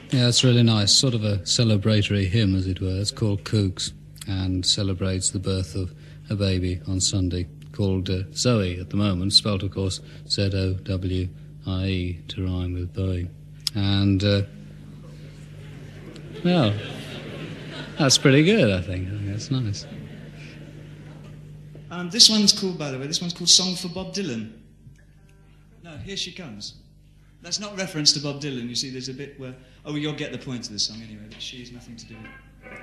Yeah, it's really nice. Sort of a celebratory hymn, as it were. It's called Kooks and celebrates the birth of a baby on Sunday called Zoe at the moment, spelt, of course, Z-O-W-I-E, to rhyme with Bowie. And, well, that's pretty good, I think. That's nice. This one's called, by the way, Song for Bob Dylan. No, Here She Comes. That's not reference to Bob Dylan. You see, there's a bit where... Oh, you'll get the point of the song anyway, but she has nothing to do with it.